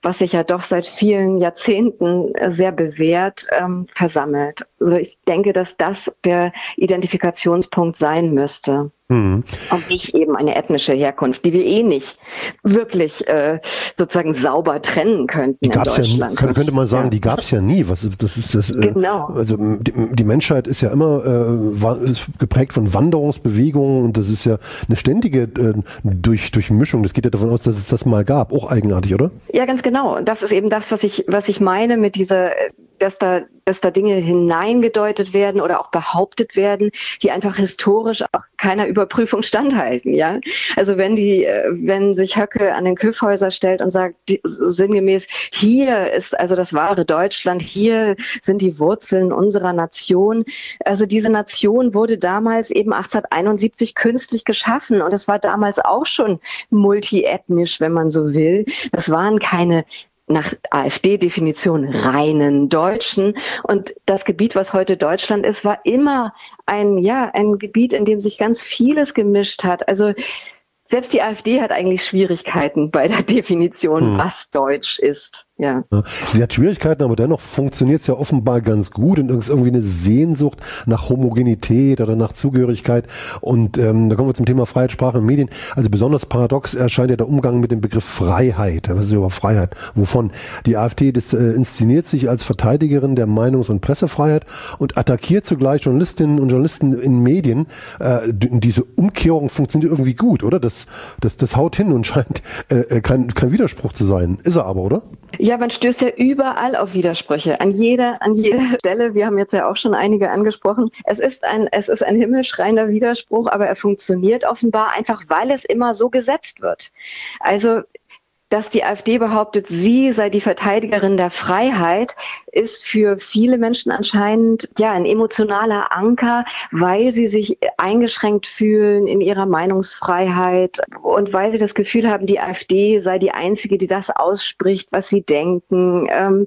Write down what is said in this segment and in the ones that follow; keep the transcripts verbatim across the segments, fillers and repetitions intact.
was sich ja doch seit vielen Jahrzehnten sehr bewährt, ähm, versammelt. Also ich denke, dass das der Identifikationspunkt sein müsste. Mhm. Und nicht eben eine ethnische Herkunft, die wir eh nicht wirklich äh, sozusagen sauber trennen könnten die in gab's Deutschland. Ja nie, könnte man sagen, ja. Die gab es ja nie. Was, das ist das, äh, genau. Also die, die Menschheit ist ja immer äh, war, ist geprägt von Wanderungsbewegungen und das ist ja eine ständige äh, durch, Durchmischung. Das geht ja davon aus, dass es das mal gab. Auch eigenartig, oder? Ja, ganz genau. Das ist eben das, was ich, was ich meine mit dieser, dass da, dass da Dinge hineingedeutet werden oder auch behauptet werden, die einfach historisch auch keiner Überprüfung standhalten, ja. Also wenn die, wenn sich Höcke an den Kyffhäuser stellt und sagt, die, sinngemäß, hier ist also das wahre Deutschland, hier sind die Wurzeln unserer Nation. Also diese Nation wurde damals eben achtzehnhunderteinundsiebzig künstlich geschaffen und es war damals auch schon multiethnisch, wenn man so will. Das waren keine nach AfD-Definition reinen Deutschen. Und das Gebiet, was heute Deutschland ist, war immer ein, ja, ein Gebiet, in dem sich ganz vieles gemischt hat. Also selbst die AfD hat eigentlich Schwierigkeiten bei der Definition, hm. was Deutsch ist. Ja. Sie hat Schwierigkeiten, aber dennoch funktioniert es ja offenbar ganz gut und es ist irgendwie eine Sehnsucht nach Homogenität oder nach Zugehörigkeit. Und ähm, da kommen wir zum Thema Freiheit, Sprache und Medien. Also besonders paradox erscheint ja der Umgang mit dem Begriff Freiheit. Was ist überhaupt Freiheit? Wovon? Die AfD das, äh, inszeniert sich als Verteidigerin der Meinungs- und Pressefreiheit und attackiert zugleich Journalistinnen und Journalisten in Medien. Äh, diese Umkehrung funktioniert irgendwie gut, oder? Das, das, das haut hin und scheint äh, kein, kein Widerspruch zu sein. Ist er aber, oder? Ja, man stößt ja überall auf Widersprüche, an jeder, an jeder Stelle. Wir haben jetzt ja auch schon einige angesprochen. Es ist ein, es ist ein himmelschreiender Widerspruch, aber er funktioniert offenbar einfach, weil es immer so gesetzt wird. Also, dass die AfD behauptet, sie sei die Verteidigerin der Freiheit, ist für viele Menschen anscheinend ja ein emotionaler Anker, weil sie sich eingeschränkt fühlen in ihrer Meinungsfreiheit und weil sie das Gefühl haben, die AfD sei die einzige, die das ausspricht, was sie denken. Ähm,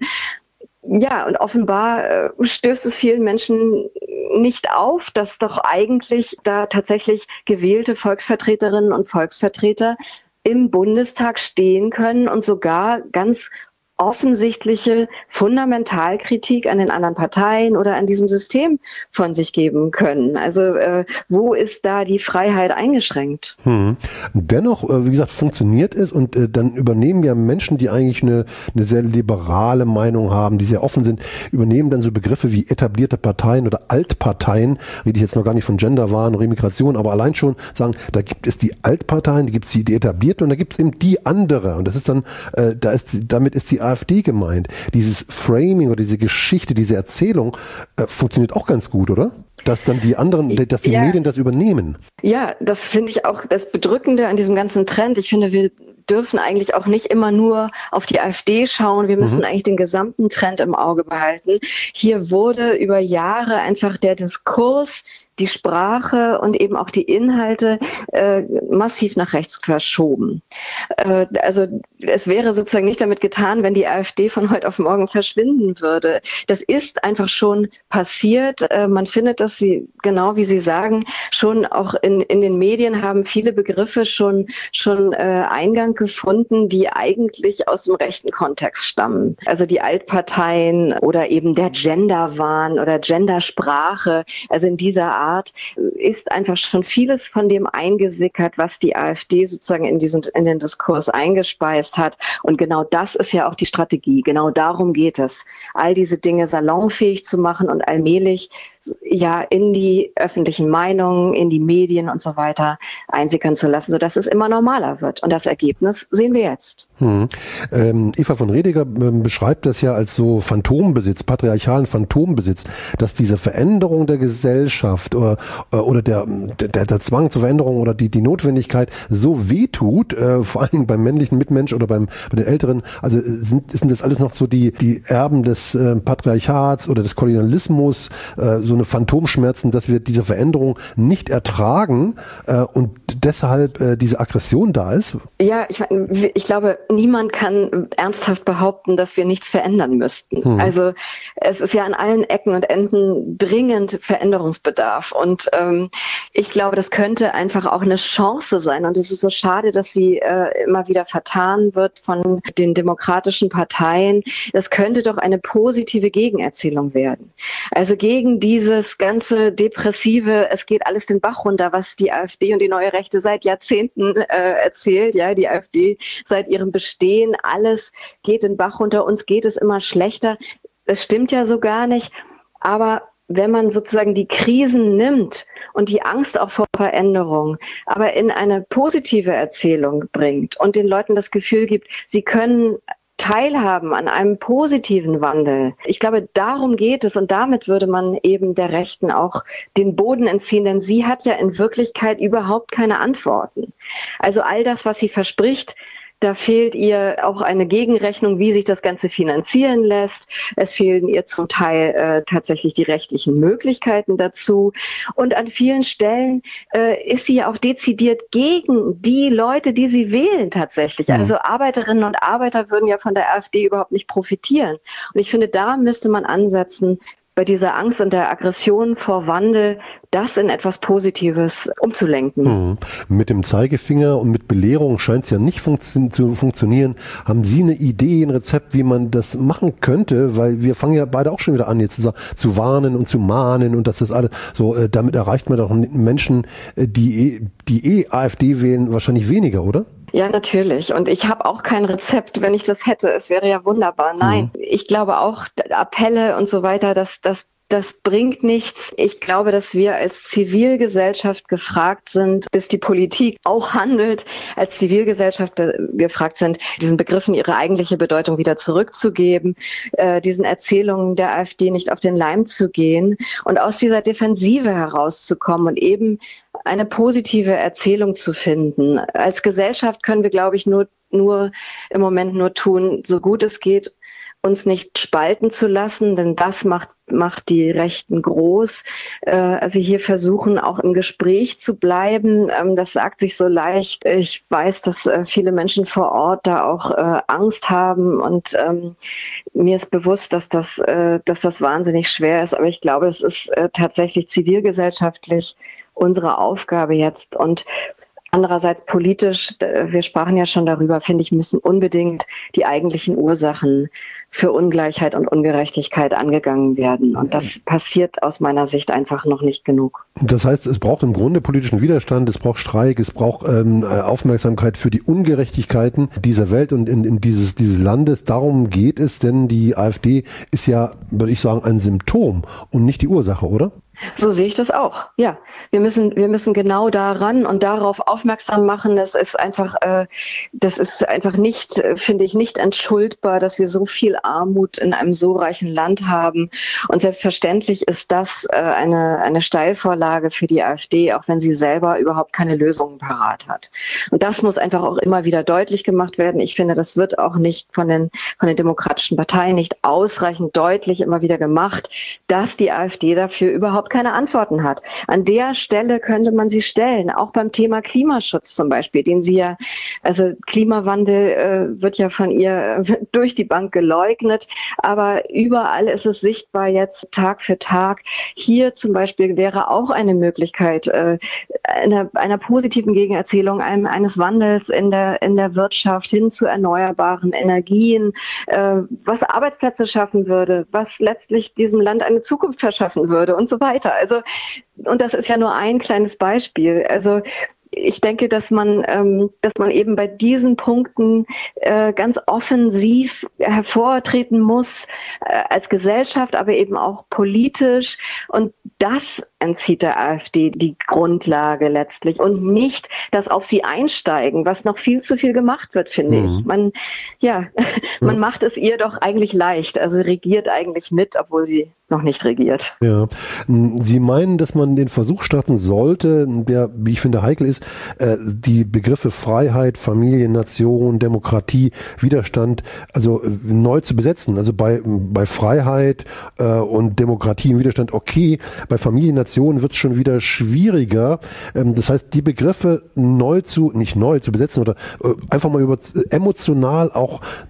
ja, und offenbar äh, stößt es vielen Menschen nicht auf, dass doch eigentlich da tatsächlich gewählte Volksvertreterinnen und Volksvertreter im Bundestag stehen können und sogar ganz offensichtliche Fundamentalkritik an den anderen Parteien oder an diesem System von sich geben können. Also äh, wo ist da die Freiheit eingeschränkt? Hm. Dennoch, äh, wie gesagt, funktioniert es und äh, dann übernehmen ja Menschen, die eigentlich eine, eine sehr liberale Meinung haben, die sehr offen sind, übernehmen dann so Begriffe wie etablierte Parteien oder Altparteien, rede ich jetzt noch gar nicht von Genderwahn oder Immigration, aber allein schon sagen, da gibt es die Altparteien, da gibt es die, die etablierten und da gibt es eben die andere und das ist dann, äh, da ist, damit ist die AfD gemeint. Dieses Framing oder diese Geschichte, diese Erzählung äh, funktioniert auch ganz gut, oder? Dass dann die anderen, dass die ja. Medien das übernehmen. Ja, das finde ich auch das Bedrückende an diesem ganzen Trend. Ich finde, wir dürfen eigentlich auch nicht immer nur auf die AfD schauen. Wir müssen mhm. eigentlich den gesamten Trend im Auge behalten. Hier wurde über Jahre einfach der Diskurs, die Sprache und eben auch die Inhalte äh, massiv nach rechts verschoben. Äh, also es wäre sozusagen nicht damit getan, wenn die AfD von heute auf morgen verschwinden würde. Das ist einfach schon passiert. Äh, man findet, dass sie, genau wie Sie sagen, schon auch in, in den Medien haben viele Begriffe schon, schon äh, Eingang gefunden, die eigentlich aus dem rechten Kontext stammen. Also die Altparteien oder eben der Genderwahn oder Gendersprache, also in dieser Art Art ist einfach schon vieles von dem eingesickert, was die AfD sozusagen in diesen, in den Diskurs eingespeist hat. Und genau das ist ja auch die Strategie. Genau darum geht es, all diese Dinge salonfähig zu machen und allmählich ja in die öffentlichen Meinungen, in die Medien und so weiter einsickern zu lassen, sodass es immer normaler wird. Und das Ergebnis sehen wir jetzt. Hm. Ähm, Eva von Rediger ähm, beschreibt das ja als so Phantombesitz, patriarchalen Phantombesitz, dass diese Veränderung der Gesellschaft oder, oder der, der, der Zwang zur Veränderung oder die, die Notwendigkeit so wehtut, äh, vor allen Dingen beim männlichen Mitmensch oder beim, bei den Älteren. Also sind, sind das alles noch so die, die Erben des äh, Patriarchats oder des Kolonialismus, äh, so eine Phantomschmerzen, dass wir diese Veränderung nicht ertragen äh, und deshalb äh, diese Aggression da ist? Ja, ich, ich glaube, niemand kann ernsthaft behaupten, dass wir nichts verändern müssten. Hm. Also es ist ja an allen Ecken und Enden dringend Veränderungsbedarf. darf. Und ähm, ich glaube, das könnte einfach auch eine Chance sein. Und es ist so schade, dass sie äh, immer wieder vertan wird von den demokratischen Parteien. Das könnte doch eine positive Gegenerzählung werden. Also gegen dieses ganze depressive, es geht alles den Bach runter, was die AfD und die Neue Rechte seit Jahrzehnten äh, erzählt. Ja, die AfD seit ihrem Bestehen, alles geht den Bach runter, uns geht es immer schlechter. Das stimmt ja so gar nicht. Aber wenn man sozusagen die Krisen nimmt und die Angst auch vor Veränderung, aber in eine positive Erzählung bringt und den Leuten das Gefühl gibt, sie können teilhaben an einem positiven Wandel. Ich glaube, darum geht es und damit würde man eben der Rechten auch den Boden entziehen, denn sie hat ja in Wirklichkeit überhaupt keine Antworten. Also all das, was sie verspricht, da fehlt ihr auch eine Gegenrechnung, wie sich das Ganze finanzieren lässt. Es fehlen ihr zum Teil äh, tatsächlich die rechtlichen Möglichkeiten dazu. Und an vielen Stellen äh, ist sie ja auch dezidiert gegen die Leute, die sie wählen tatsächlich. Ja. Also Arbeiterinnen und Arbeiter würden ja von der AfD überhaupt nicht profitieren. Und ich finde, da müsste man ansetzen, bei dieser Angst und der Aggression vor Wandel, das in etwas Positives umzulenken. Hm. Mit dem Zeigefinger und mit Belehrung scheint es ja nicht funktio- zu funktionieren. Haben Sie eine Idee, ein Rezept, wie man das machen könnte? Weil wir fangen ja beide auch schon wieder an, jetzt zu, zu warnen und zu mahnen und das ist alles so, äh, damit erreicht man doch Menschen, die, die eh AfD wählen, wahrscheinlich weniger, oder? Ja, natürlich. Und ich habe auch kein Rezept. Wenn ich das hätte, es wäre ja wunderbar. Nein, mhm. Ich glaube auch, Appelle und so weiter, das, das, das bringt nichts. Ich glaube, dass wir als Zivilgesellschaft gefragt sind, bis die Politik auch handelt, als Zivilgesellschaft gefragt sind, diesen Begriffen ihre eigentliche Bedeutung wieder zurückzugeben, äh, diesen Erzählungen der AfD nicht auf den Leim zu gehen und aus dieser Defensive herauszukommen und eben eine positive Erzählung zu finden. Als Gesellschaft können wir, glaube ich, nur, nur im Moment nur tun, so gut es geht, uns nicht spalten zu lassen, denn das macht, macht die Rechten groß. Äh, also hier versuchen, auch im Gespräch zu bleiben. Ähm, das sagt sich so leicht. Ich weiß, dass äh, viele Menschen vor Ort da auch äh, Angst haben und ähm, mir ist bewusst, dass das, äh, dass das wahnsinnig schwer ist. Aber ich glaube, es ist äh, tatsächlich zivilgesellschaftlich unsere Aufgabe jetzt. Und andererseits politisch, wir sprachen ja schon darüber, finde ich, müssen unbedingt die eigentlichen Ursachen für Ungleichheit und Ungerechtigkeit angegangen werden. Und das passiert aus meiner Sicht einfach noch nicht genug. Das heißt, es braucht im Grunde politischen Widerstand, es braucht Streik, es braucht ähm, Aufmerksamkeit für die Ungerechtigkeiten dieser Welt und in, in dieses, dieses Landes. Darum geht es, denn die AfD ist ja, würde ich sagen, ein Symptom und nicht die Ursache, oder? So sehe ich das auch. Ja, wir müssen, wir müssen genau daran und darauf aufmerksam machen. Das ist einfach, äh, das ist einfach nicht, finde ich, nicht entschuldbar, dass wir so viel Armut in einem so reichen Land haben. Und selbstverständlich ist das äh, eine, eine Steilvorlage für die AfD, auch wenn sie selber überhaupt keine Lösungen parat hat. Und das muss einfach auch immer wieder deutlich gemacht werden. Ich finde, das wird auch nicht von den, von den demokratischen Parteien nicht ausreichend deutlich immer wieder gemacht, dass die AfD dafür überhaupt keine Antworten hat. An der Stelle könnte man sie stellen, auch beim Thema Klimaschutz zum Beispiel, den sie ja, also Klimawandel äh, wird ja von ihr äh, durch die Bank geleugnet, aber überall ist es sichtbar jetzt Tag für Tag. Hier zum Beispiel wäre auch eine Möglichkeit äh, einer, einer positiven Gegenerzählung einem, eines Wandels in der, in der Wirtschaft hin zu erneuerbaren Energien, äh, was Arbeitsplätze schaffen würde, was letztlich diesem Land eine Zukunft verschaffen würde und so weiter. Also, und das ist ja nur ein kleines Beispiel. Also, ich denke, dass man, ähm, dass man eben bei diesen Punkten äh, ganz offensiv hervortreten muss äh, als Gesellschaft, aber eben auch politisch. Und das entzieht der AfD die Grundlage letztlich und nicht das auf sie einsteigen, was noch viel zu viel gemacht wird, finde mhm. ich. Man, ja, man ja. macht es ihr doch eigentlich leicht. Also regiert eigentlich mit, obwohl sie noch nicht regiert. Ja, Sie meinen, dass man den Versuch starten sollte, der, wie ich finde, heikel ist, die Begriffe Freiheit, Familie, Nation, Demokratie, Widerstand, also neu zu besetzen. Also bei, bei Freiheit äh, und Demokratie im Widerstand okay, bei Familie, Nation wird es schon wieder schwieriger. Ähm, das heißt, die Begriffe neu zu, nicht neu zu besetzen oder äh, einfach mal über emotional auch zu besetzen,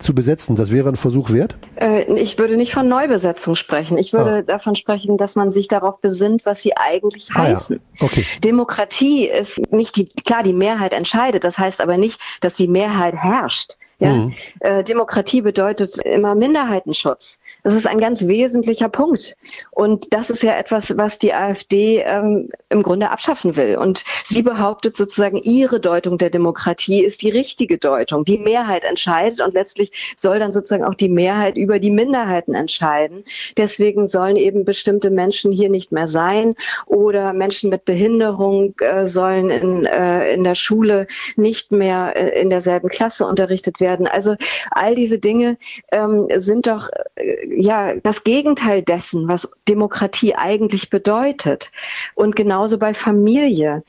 besetzen. Das wäre ein Versuch wert? Äh, ich würde nicht von Neubesetzung sprechen. Ich würde ah. davon sprechen, dass man sich darauf besinnt, was sie eigentlich ah, heißen. Ja. Okay. Demokratie ist nicht die, klar, die Mehrheit entscheidet. Das heißt aber nicht, dass die Mehrheit herrscht. Ja? Mhm. Äh, Demokratie bedeutet immer Minderheitenschutz. Das ist ein ganz wesentlicher Punkt. Und das ist ja etwas, was die AfD ähm, im Grunde abschaffen will. Und sie behauptet sozusagen, ihre Deutung der Demokratie ist die richtige Deutung. Die Mehrheit entscheidet und letztlich soll dann sozusagen auch die Mehrheit über die Minderheiten entscheiden. Deswegen sollen eben bestimmte Menschen hier nicht mehr sein oder Menschen mit Behinderung äh, sollen in, äh, in der Schule nicht mehr äh, in derselben Klasse unterrichtet werden. Also all diese Dinge ähm, sind doch äh, ja das Gegenteil dessen, was Demokratie eigentlich bedeutet. Und genauso bei Familie.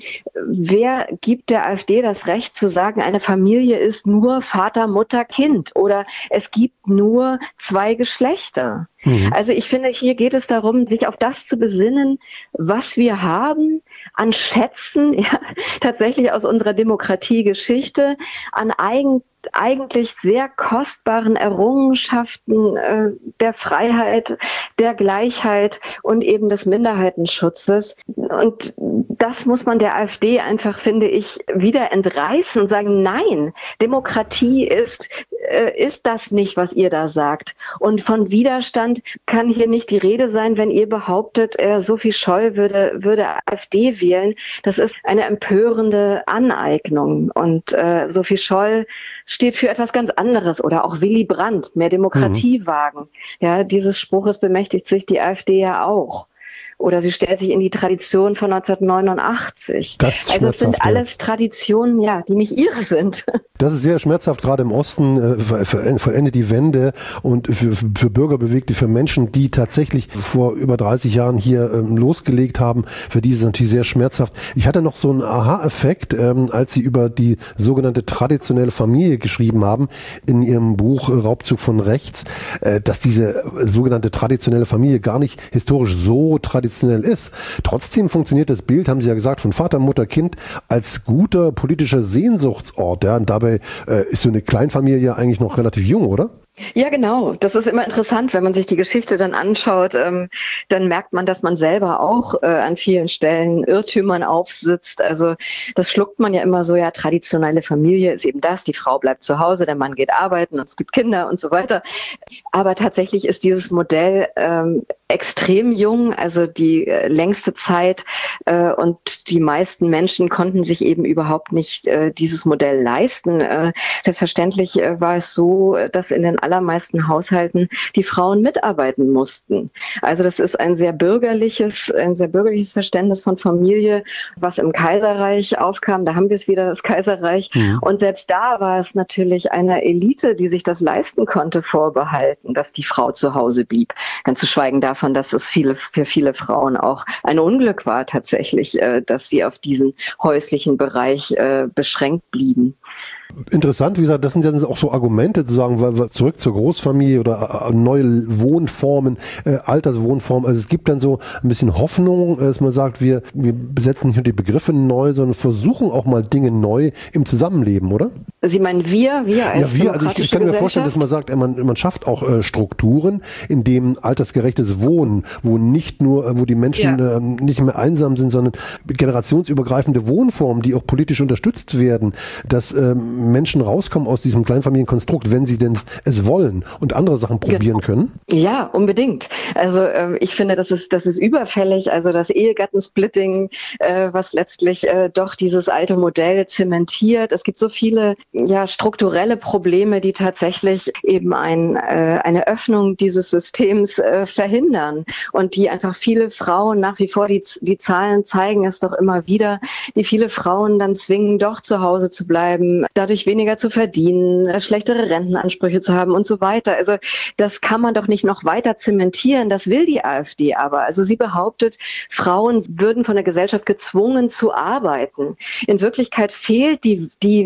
Wer gibt der AfD das Recht zu sagen, eine Familie ist nur Vater, Mutter, Kind oder es gibt nur zwei Geschlechter? Mhm. Also ich finde, hier geht es darum, sich auf das zu besinnen, was wir haben an Schätzen, ja, tatsächlich aus unserer Demokratiegeschichte, an eigen eigentlich sehr kostbaren Errungenschaften äh, der Freiheit, der Gleichheit und eben des Minderheitenschutzes. Und das muss man der AfD einfach, finde ich, wieder entreißen und sagen, nein, Demokratie ist, äh, ist das nicht, was ihr da sagt. Und von Widerstand kann hier nicht die Rede sein, wenn ihr behauptet, äh, Sophie Scholl würde, würde AfD wählen. Das ist eine empörende Aneignung. Und äh, Sophie Scholl steht für etwas ganz anderes oder auch Willy Brandt, mehr Demokratie mhm. wagen. Ja, dieses Spruches bemächtigt sich die AfD ja auch. Oder sie stellt sich in die Tradition von neunzehnhundertneunundachtzig. Das also es sind alles ja. Traditionen, ja, die nicht ihre sind. Das ist sehr schmerzhaft, gerade im Osten äh, vollendet die Wende und für, für Bürgerbewegte, für Menschen, die tatsächlich vor über dreißig Jahren hier ähm, losgelegt haben, für die ist es natürlich sehr schmerzhaft. Ich hatte noch so einen Aha-Effekt, ähm, als Sie über die sogenannte traditionelle Familie geschrieben haben, in Ihrem Buch Raubzug von Rechts, äh, dass diese sogenannte traditionelle Familie gar nicht historisch so traditionell ist. Trotzdem funktioniert das Bild, haben Sie ja gesagt, von Vater, Mutter, Kind als guter politischer Sehnsuchtsort. Ja, und dabei äh, ist so eine Kleinfamilie eigentlich noch relativ jung, oder? Ja, genau. Das ist immer interessant, wenn man sich die Geschichte dann anschaut, ähm, dann merkt man, dass man selber auch äh, an vielen Stellen Irrtümern aufsitzt. Also das schluckt man ja immer so, ja, traditionelle Familie ist eben das, die Frau bleibt zu Hause, der Mann geht arbeiten und es gibt Kinder und so weiter. Aber tatsächlich ist dieses Modell ähm, extrem jung, also die äh, längste Zeit äh, und die meisten Menschen konnten sich eben überhaupt nicht äh, dieses Modell leisten. Äh, selbstverständlich äh, war es so, dass in den allermeisten Haushalten die Frauen mitarbeiten mussten. Also das ist ein sehr bürgerliches, ein sehr bürgerliches Verständnis von Familie, was im Kaiserreich aufkam. Da haben wir es wieder, das Kaiserreich. Ja. Und selbst da war es natürlich einer Elite, die sich das leisten konnte, vorbehalten, dass die Frau zu Hause blieb. Ganz zu schweigen davon, dass es viele, für viele Frauen auch ein Unglück war tatsächlich, dass sie auf diesen häuslichen Bereich beschränkt blieben. Interessant, wie gesagt, das sind ja auch so Argumente, zu sagen, weil wir zurück zur Großfamilie oder neue Wohnformen, äh, Alterswohnformen. Also es gibt dann so ein bisschen Hoffnung, dass man sagt, wir, wir besetzen nicht nur die Begriffe neu, sondern versuchen auch mal Dinge neu im Zusammenleben, oder? Sie meinen wir, wir als ja, wir, also ich, ich kann mir vorstellen, dass man sagt, man, man schafft auch äh, Strukturen, in dem altersgerechtes Wohnen, wo nicht nur, äh, wo die Menschen ja. äh, nicht mehr einsam sind, sondern generationsübergreifende Wohnformen, die auch politisch unterstützt werden, dass ähm, Menschen rauskommen aus diesem Kleinfamilienkonstrukt, wenn sie denn es wollen und andere Sachen probieren können? Ja, unbedingt. Also äh, ich finde, das ist das ist überfällig. Also das Ehegattensplitting, äh, was letztlich äh, doch dieses alte Modell zementiert. Es gibt so viele ja strukturelle Probleme, die tatsächlich eben ein, äh, eine Öffnung dieses Systems äh, verhindern und die einfach viele Frauen nach wie vor, die, die Zahlen zeigen es doch immer wieder, die viele Frauen dann zwingen, doch zu Hause zu bleiben, dadurch weniger zu verdienen, schlechtere Rentenansprüche zu haben und so weiter. Also das kann man doch nicht noch weiter zementieren. Das will die AfD aber. Also sie behauptet, Frauen würden von der Gesellschaft gezwungen zu arbeiten. In Wirklichkeit fehlt die, die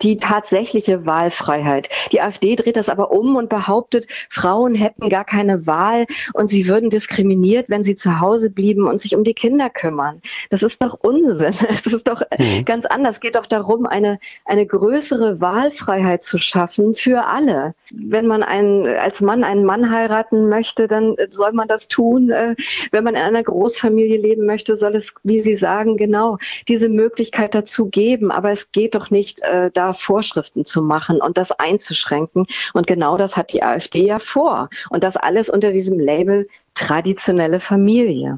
die tatsächliche Wahlfreiheit. Die AfD dreht das aber um und behauptet, Frauen hätten gar keine Wahl und sie würden diskriminiert, wenn sie zu Hause blieben und sich um die Kinder kümmern. Das ist doch Unsinn. Es ist doch mhm. ganz anders. Es geht doch darum, eine, eine größere Wahlfreiheit zu schaffen für alle. Wenn man einen, als Mann einen Mann heiraten möchte, dann soll man das tun. Wenn man in einer Großfamilie leben möchte, soll es, wie Sie sagen, genau diese Möglichkeit dazu geben. Aber es geht doch nicht, äh, da Vorschriften zu machen und das einzuschränken. Und genau das hat die AfD ja vor. Und das alles unter diesem Label traditionelle Familie.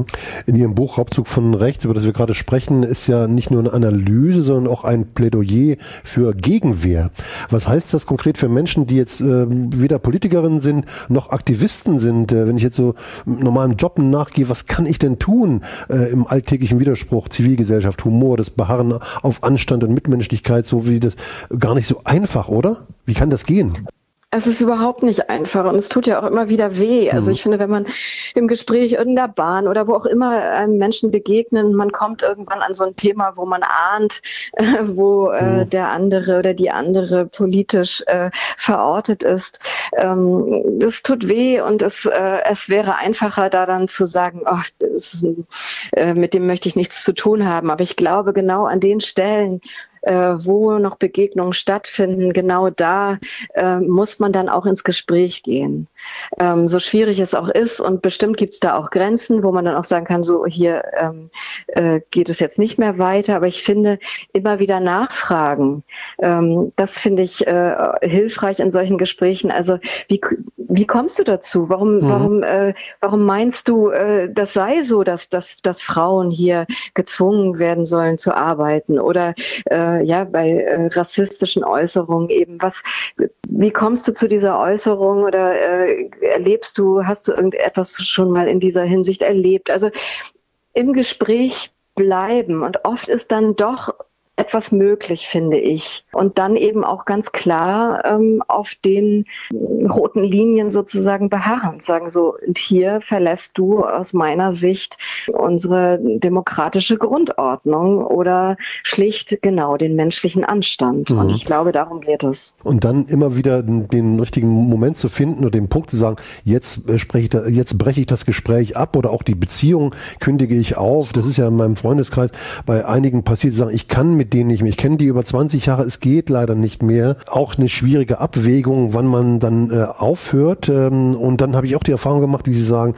In Ihrem Buch Raubzug von Rechts, über das wir gerade sprechen, ist ja nicht nur eine Analyse, sondern auch ein Plädoyer für Gegenwehr. Was heißt das konkret für Menschen, die jetzt äh, weder Politikerinnen sind, noch Aktivisten sind? Äh, wenn ich jetzt so normalen Job nachgehe, was kann ich denn tun äh, im alltäglichen Widerspruch, Zivilgesellschaft, Humor, das Beharren auf Anstand und Mitmenschlichkeit, so wie das gar nicht so einfach, oder? Wie kann das gehen? Es ist überhaupt nicht einfach und es tut ja auch immer wieder weh. Also ich finde, wenn man im Gespräch in der Bahn oder wo auch immer einem Menschen begegnet, man kommt irgendwann an so ein Thema, wo man ahnt, äh, wo äh, der andere oder die andere politisch äh, verortet ist. Ähm, das tut weh und es, äh, es wäre einfacher, da dann zu sagen, ach, das ist, äh, mit dem möchte ich nichts zu tun haben. Aber ich glaube, genau an den Stellen, Äh, wo noch Begegnungen stattfinden, genau da äh, muss man dann auch ins Gespräch gehen. Ähm, so schwierig es auch ist und bestimmt gibt es da auch Grenzen, wo man dann auch sagen kann, so hier ähm, äh, geht es jetzt nicht mehr weiter, aber ich finde, immer wieder nachfragen, ähm, das finde ich äh, hilfreich in solchen Gesprächen. Also wie, wie kommst du dazu? Warum, mhm. warum, äh, warum meinst du, äh, das sei so, dass, dass, dass Frauen hier gezwungen werden sollen zu arbeiten oder äh, ja, bei äh, rassistischen Äußerungen eben. Was, wie kommst du zu dieser Äußerung oder äh, erlebst du, hast du irgendetwas schon mal in dieser Hinsicht erlebt? Also im Gespräch bleiben und oft ist dann doch etwas möglich, finde ich. Und dann eben auch ganz klar ähm, auf den roten Linien sozusagen beharren. Sagen so, und hier verlässt du aus meiner Sicht unsere demokratische Grundordnung oder schlicht genau den menschlichen Anstand. Mhm. Und ich glaube, darum geht es. Und dann immer wieder den, den richtigen Moment zu finden oder den Punkt zu sagen, jetzt äh, spreche ich da, jetzt breche ich das Gespräch ab oder auch die Beziehung kündige ich auf. Das ist ja in meinem Freundeskreis bei einigen passiert, zu sagen, ich kann mit denen nicht mehr. Ich kenne die über zwanzig Jahre, es geht leider nicht mehr. Auch eine schwierige Abwägung, wann man dann äh, aufhört. Ähm, und dann habe ich auch die Erfahrung gemacht, wie Sie sagen,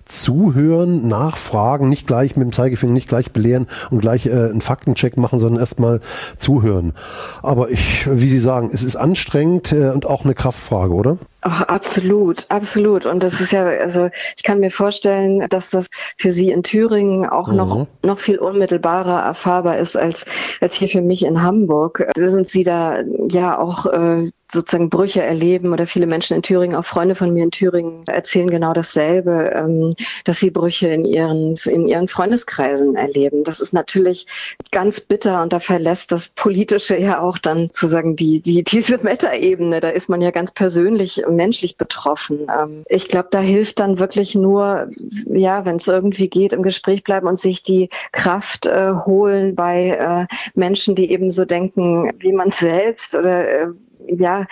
zuhören, nachfragen, nicht gleich mit dem Zeigefinger, nicht gleich belehren und gleich äh, einen Faktencheck machen, sondern erstmal zuhören. Aber ich, wie Sie sagen, es ist anstrengend äh, und auch eine Kraftfrage, oder? Ach, absolut, absolut. Und das ist ja, also ich kann mir vorstellen, dass das für Sie in Thüringen auch mhm. noch noch viel unmittelbarer erfahrbar ist als als hier für mich in Hamburg. Sind Sie da ja auch äh, sozusagen Brüche erleben oder viele Menschen in Thüringen, auch Freunde von mir in Thüringen erzählen genau dasselbe, ähm, dass sie Brüche in ihren in ihren Freundeskreisen erleben. Das ist natürlich ganz bitter und da verlässt das Politische ja auch dann sozusagen die die diese Metaebene. Da ist man ja ganz persönlich menschlich betroffen. Ähm, ich glaube, da hilft dann wirklich nur, ja, wenn es irgendwie geht, im Gespräch bleiben und sich die Kraft äh, holen bei äh, Menschen, die eben so denken wie man selbst oder äh, ja,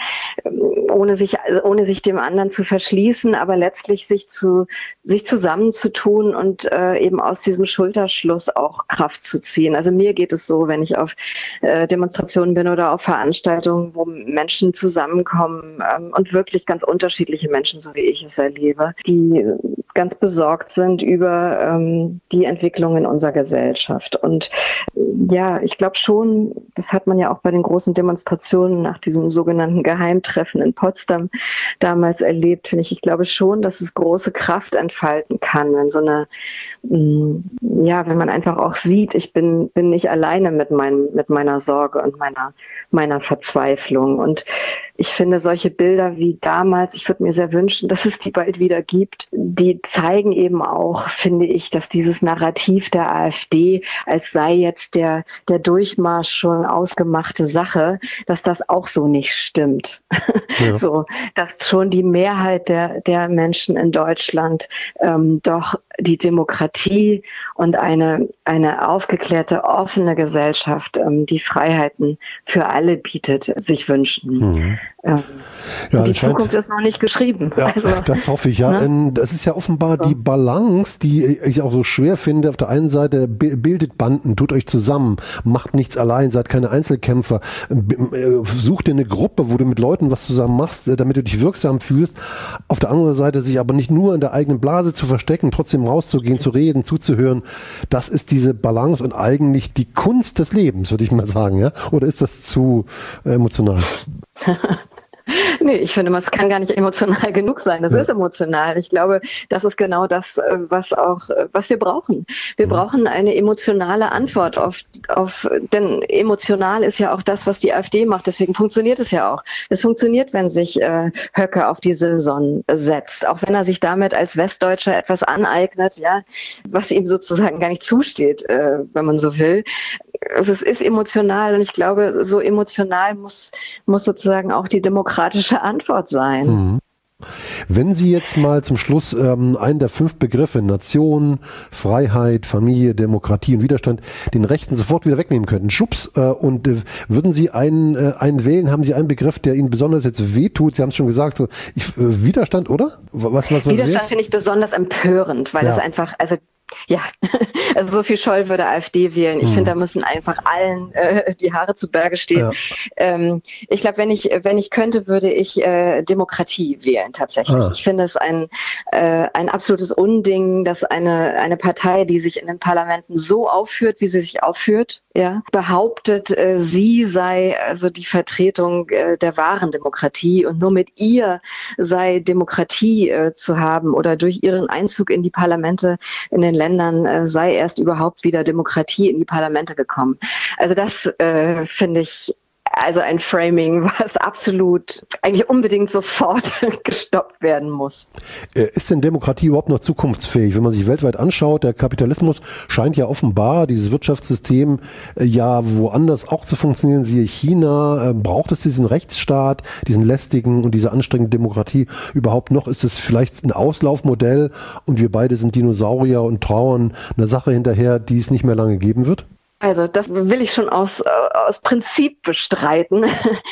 ohne sich, ohne sich dem anderen zu verschließen, aber letztlich sich zu, sich zusammenzutun und äh, eben aus diesem Schulterschluss auch Kraft zu ziehen. Also mir geht es so, wenn ich auf äh, Demonstrationen bin oder auf Veranstaltungen, wo Menschen zusammenkommen ähm, und wirklich ganz unterschiedliche Menschen, so wie ich es erlebe, die ganz besorgt sind über ähm, die Entwicklung in unserer Gesellschaft. Und ja, ich glaube schon, das hat man ja auch bei den großen Demonstrationen nach diesem sogenannten Geheimtreffen in Potsdam damals erlebt, finde ich. Ich glaube schon, dass es große Kraft entfalten kann, wenn so eine, mh, ja, wenn man einfach auch sieht, ich bin, bin nicht alleine mit meinem, mit meiner Sorge und meiner, meiner Verzweiflung. Und ich finde solche Bilder wie damals, ich würde mir sehr wünschen, dass es die bald wieder gibt, die zeigen eben auch, finde ich, dass dieses Narrativ der AfD, als sei jetzt der, der Durchmarsch schon ausgemachte Sache, dass das auch so nicht stimmt. Ja. So, dass schon die Mehrheit der, der Menschen in Deutschland ähm, doch die Demokratie und eine, eine aufgeklärte, offene Gesellschaft, ähm, die Freiheiten für alle bietet, sich wünschen. Mhm. Ähm, ja, die Zukunft ist noch nicht geschrieben. Ja, also, das hoffe ich, ja. Ne? Das ist ja offenbar so. Die Balance, die ich auch so schwer finde. Auf der einen Seite bildet Banden, tut euch zusammen, macht nichts allein, seid keine Einzelkämpfer, sucht dir eine Gruppe, wo du mit Leuten was zusammen machst, damit du dich wirksam fühlst. Auf der anderen Seite sich aber nicht nur in der eigenen Blase zu verstecken, trotzdem rauszugehen, zu reden, zuzuhören. Das ist diese Balance und eigentlich die Kunst des Lebens, würde ich mal sagen, ja? Oder ist das zu emotional? Nee, ich finde, es kann gar nicht emotional genug sein. Das ja. ist emotional. Ich glaube, das ist genau das, was auch, was wir brauchen. Wir ja. brauchen eine emotionale Antwort auf, auf, denn emotional ist ja auch das, was die AfD macht. Deswegen funktioniert es ja auch. Es funktioniert, wenn sich äh, Höcke auf die Silson setzt. Auch wenn er sich damit als Westdeutscher etwas aneignet, ja, was ihm sozusagen gar nicht zusteht, äh, wenn man so will. Also es ist emotional und ich glaube, so emotional muss, muss sozusagen auch die demokratische Antwort sein. Mhm. Wenn Sie jetzt mal zum Schluss ähm, einen der fünf Begriffe Nation, Freiheit, Familie, Demokratie und Widerstand den Rechten sofort wieder wegnehmen könnten, schubs, äh, und äh, würden Sie einen, äh, einen wählen, haben Sie einen Begriff, der Ihnen besonders jetzt wehtut? Sie haben es schon gesagt, so ich, äh, Widerstand, oder? Was, was, was Widerstand finde ich besonders empörend, weil ja. es einfach, also ja, also so viel Scholl würde AfD wählen. Ich mhm. finde, da müssen einfach allen äh, die Haare zu Berge stehen. Ja. Ähm, ich glaube, wenn ich wenn ich könnte, würde ich äh, Demokratie wählen tatsächlich. Ah. Ich finde es ein äh, ein absolutes Unding, dass eine eine Partei, die sich in den Parlamenten so aufführt, wie sie sich aufführt, ja, behauptet, äh, sie sei also die Vertretung äh, der wahren Demokratie und nur mit ihr sei Demokratie äh, zu haben oder durch ihren Einzug in die Parlamente in den Ländern äh, sei erst überhaupt wieder Demokratie in die Parlamente gekommen. Also das äh, finde ich also ein Framing, was absolut eigentlich unbedingt sofort gestoppt werden muss. Ist denn Demokratie überhaupt noch zukunftsfähig? Wenn man sich weltweit anschaut, der Kapitalismus scheint ja offenbar, dieses Wirtschaftssystem ja woanders auch zu funktionieren, siehe China. Braucht es diesen Rechtsstaat, diesen lästigen und diese anstrengende Demokratie überhaupt noch? Ist es vielleicht ein Auslaufmodell und wir beide sind Dinosaurier und trauern einer Sache hinterher, die es nicht mehr lange geben wird? Also das will ich schon aus, aus Prinzip bestreiten.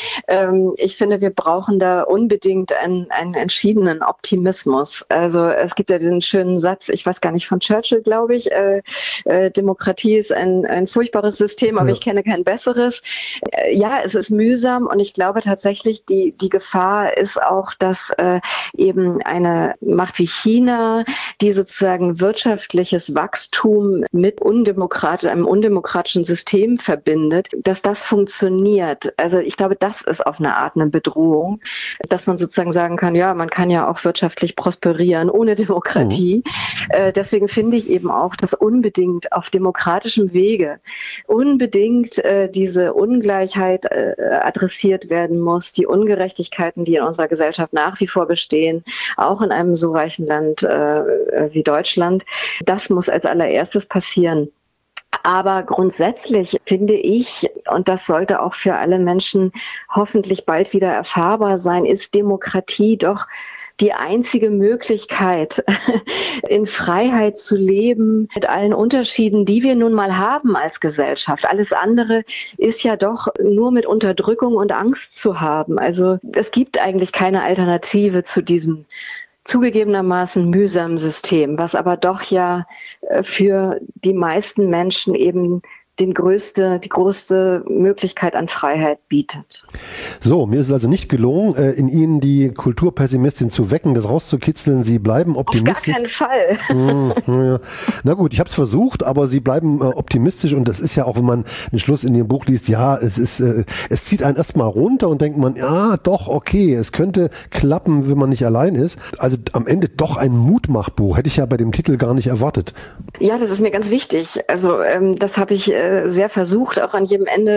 ähm, ich finde, wir brauchen da unbedingt einen, einen entschiedenen Optimismus. Also es gibt ja diesen schönen Satz, ich weiß gar nicht, von Churchill, glaube ich, äh, äh, Demokratie ist ein, ein furchtbares System, aber ja. ich kenne kein besseres. Äh, ja, es ist mühsam und ich glaube tatsächlich, die, die Gefahr ist auch, dass äh, eben eine Macht wie China, die sozusagen wirtschaftliches Wachstum mit undemokratisch, einem undemokratischen System verbindet, dass das funktioniert. Also ich glaube, das ist auf eine Art eine Bedrohung, dass man sozusagen sagen kann, ja, man kann ja auch wirtschaftlich prosperieren ohne Demokratie. Mhm. Äh, deswegen finde ich eben auch, dass unbedingt auf demokratischem Wege unbedingt äh, diese Ungleichheit äh, adressiert werden muss, die Ungerechtigkeiten, die in unserer Gesellschaft nach wie vor bestehen, auch in einem so reichen Land äh, wie Deutschland. Das muss als allererstes passieren. Aber grundsätzlich finde ich, und das sollte auch für alle Menschen hoffentlich bald wieder erfahrbar sein, ist Demokratie doch die einzige Möglichkeit, in Freiheit zu leben, mit allen Unterschieden, die wir nun mal haben als Gesellschaft. Alles andere ist ja doch nur mit Unterdrückung und Angst zu haben. Also es gibt eigentlich keine Alternative zu diesem zugegebenermaßen mühsamen System, was aber doch ja für die meisten Menschen eben den größte, die größte Möglichkeit an Freiheit bietet. So, mir ist es also nicht gelungen, in Ihnen die Kulturpessimistin zu wecken, das rauszukitzeln. Sie bleiben optimistisch. Auf gar keinen Fall. Hm, ja. Na gut, ich habe es versucht, aber Sie bleiben äh, optimistisch und das ist ja auch, wenn man den Schluss in Ihrem Buch liest, ja, es ist, äh, es zieht einen erstmal runter und denkt man, ja, doch, okay, es könnte klappen, wenn man nicht allein ist. Also am Ende doch ein Mutmachbuch, hätte ich ja bei dem Titel gar nicht erwartet. Ja, das ist mir ganz wichtig. Also ähm, das habe ich äh, sehr versucht, auch an jedem Ende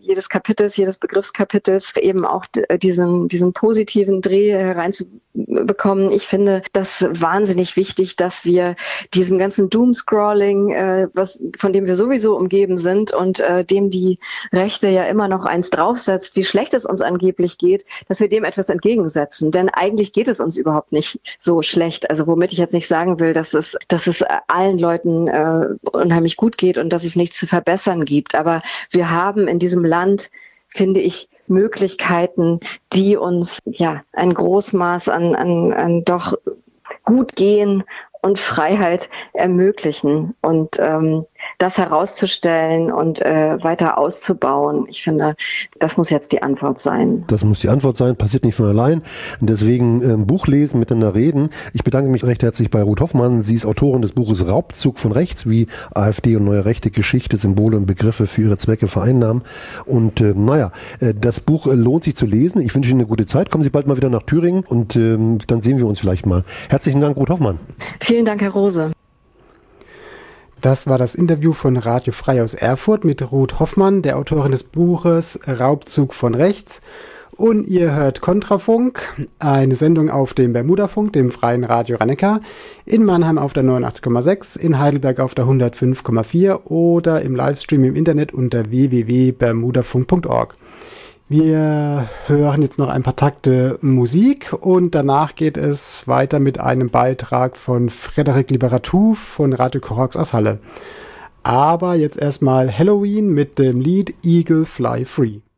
jedes Kapitels, jedes Begriffskapitels eben auch diesen, diesen positiven Dreh reinzubekommen. Ich finde das wahnsinnig wichtig, dass wir diesem ganzen Doomscrolling, äh, was, von dem wir sowieso umgeben sind und äh, dem die Rechte ja immer noch eins draufsetzt, wie schlecht es uns angeblich geht, dass wir dem etwas entgegensetzen. Denn eigentlich geht es uns überhaupt nicht so schlecht. Also womit ich jetzt nicht sagen will, dass es, dass es allen Leuten äh, unheimlich gut geht und dass es nichts zu verbessern gibt. Aber wir haben in diesem Land, finde ich, Möglichkeiten, die uns ja ein Großmaß an, an, an doch gut gehen und Freiheit ermöglichen. Und ähm, das herauszustellen und äh, weiter auszubauen, ich finde, das muss jetzt die Antwort sein. Das muss die Antwort sein, passiert nicht von allein. Und deswegen ähm, Buch lesen, miteinander reden. Ich bedanke mich recht herzlich bei Ruth Hoffmann. Sie ist Autorin des Buches Raubzug von Rechts, wie AfD und neue Rechte Geschichte, Symbole und Begriffe für ihre Zwecke vereinnahmen. Und äh, naja, äh, das Buch äh, lohnt sich zu lesen. Ich wünsche Ihnen eine gute Zeit. Kommen Sie bald mal wieder nach Thüringen und ähm, dann sehen wir uns vielleicht mal. Herzlichen Dank, Ruth Hoffmann. Vielen Dank, Herr Rose. Das war das Interview von Radio Frei aus Erfurt mit Ruth Hoffmann, der Autorin des Buches Raubzug von Rechts. Und ihr hört Kontrafunk, eine Sendung auf dem Bermudafunk, dem freien Radio Rhein-Neckar, in Mannheim auf der neunundachtzig Komma sechs, in Heidelberg auf der hundertfünf Komma vier oder im Livestream im Internet unter w w w punkt bermudafunk punkt org. Wir hören jetzt noch ein paar Takte Musik und danach geht es weiter mit einem Beitrag von Frederik Liberatou von Radio Korax aus Halle. Aber jetzt erstmal Halloween mit dem Lied Eagle Fly Free.